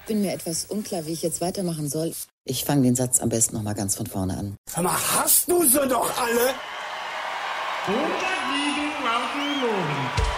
Bin mir etwas unklar, wie ich jetzt weitermachen soll. Ich fange den Satz am besten noch mal ganz von vorne an. Sag mal, hast du sie doch alle? 107 Marken Logen.